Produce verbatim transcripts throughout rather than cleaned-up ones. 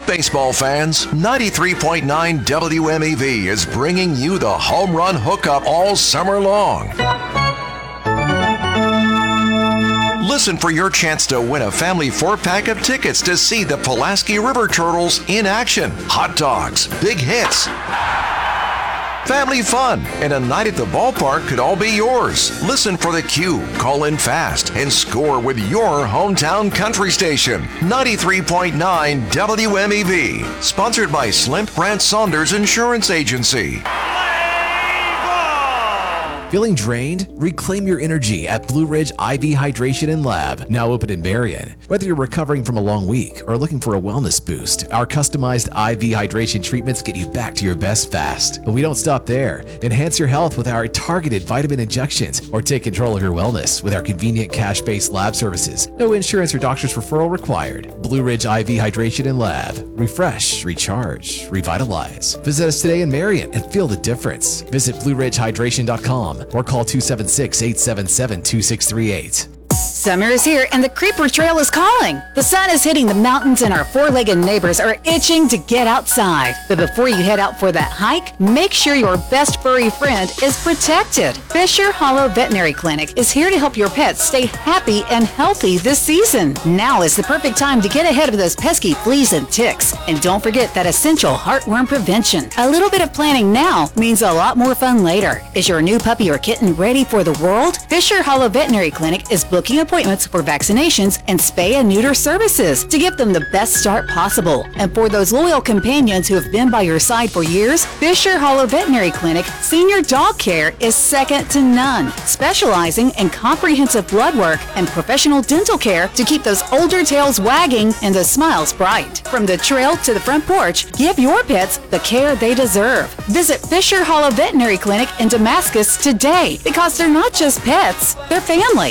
Baseball fans, ninety-three point nine W M E V is bringing you the Home Run Hookup all summer long. Listen for your chance to win a family four-pack of tickets to see the Pulaski River Turtles in action. Hot dogs, big hits, family fun, and a night at the ballpark could all be yours. Listen for the cue, call in fast, and score with your hometown country station. ninety-three point nine W M E V. Sponsored by Slimp Brandt Saunders Insurance Agency. Feeling drained? Reclaim your energy at Blue Ridge I V Hydration and Lab, now open in Marion. Whether you're recovering from a long week or looking for a wellness boost, our customized I V hydration treatments get you back to your best fast. But we don't stop there. Enhance your health with our targeted vitamin injections, or take control of your wellness with our convenient cash-based lab services. No insurance or doctor's referral required. Blue Ridge I V Hydration and Lab. Refresh, recharge, revitalize. Visit us today in Marion and feel the difference. Visit blue ridge hydration dot com or call two seven six, eight seven seven, two six three eight. Summer is here and the Creeper Trail is calling. The sun is hitting the mountains and our four-legged neighbors are itching to get outside. But before you head out for that hike, make sure your best furry friend is protected. Fisher Hollow Veterinary Clinic is here to help your pets stay happy and healthy this season. Now is the perfect time to get ahead of those pesky fleas and ticks. And don't forget that essential heartworm prevention. A little bit of planning now means a lot more fun later. Is your new puppy or kitten ready for the world? Fisher Hollow Veterinary Clinic is booking appointments for vaccinations and spay and neuter services to give them the best start possible. And for those loyal companions who have been by your side for years, Fisher Hollow Veterinary Clinic Senior Dog Care is second to none, specializing in comprehensive blood work and professional dental care to keep those older tails wagging and the smiles bright. From the trail to the front porch, give your pets the care they deserve. Visit Fisher Hollow Veterinary Clinic in Damascus today, because they're not just pets, they're family.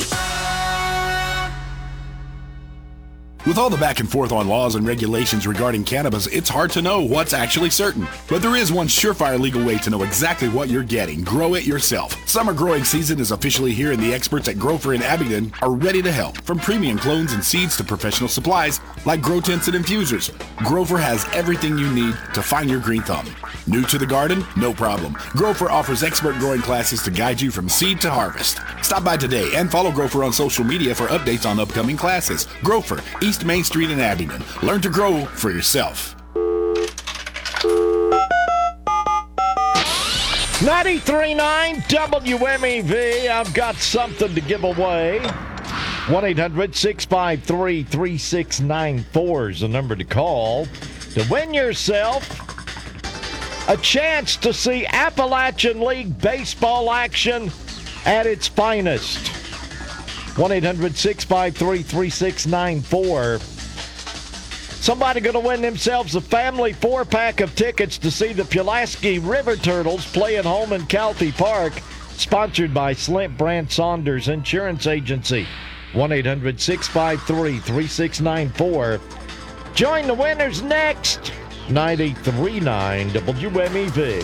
With all the back and forth on laws and regulations regarding cannabis, it's hard to know what's actually certain. But there is one surefire legal way to know exactly what you're getting. Grow it yourself. Summer growing season is officially here, and the experts at Grofer in Abingdon are ready to help. From premium clones and seeds to professional supplies like grow tents and infusers, Grofer has everything you need to find your green thumb. New to the garden? No problem. Grofer offers expert growing classes to guide you from seed to harvest. Stop by today and follow Grofer on social media for updates on upcoming classes. Grofer, East Main Street in Abingdon. Learn to grow for yourself. ninety-three point nine W M E V. I've got something to give away. one eight hundred, six five three, three six nine four is the number to call to win yourself a chance to see Appalachian League baseball action at its finest. one eight hundred, six five three, three six nine four. Somebody going to win themselves a family four-pack of tickets to see the Pulaski River Turtles play at home in Calfee Park, sponsored by Slimp Brandt Saunders Insurance Agency. one eight hundred, six five three, three six nine four. Join the winners next. ninety-three point nine W M E V.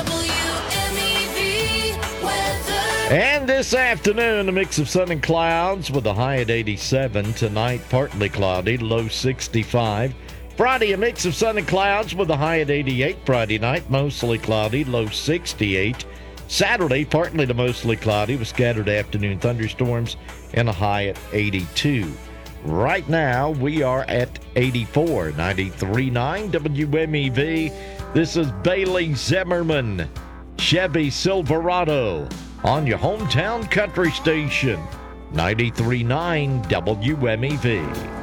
And this afternoon, a mix of sun and clouds with a high at eighty-seven. Tonight, partly cloudy, low sixty-five. Friday, a mix of sun and clouds with a high at eighty-eight. Friday night, mostly cloudy, low sixty-eight. Saturday, partly to mostly cloudy with scattered afternoon thunderstorms and a high at eighty-two. Right now, we are at eighty-four. ninety-three point nine W M E V. This is Bailey Zimmerman, Chevy Silverado, on your hometown country station, ninety-three point nine W M E V.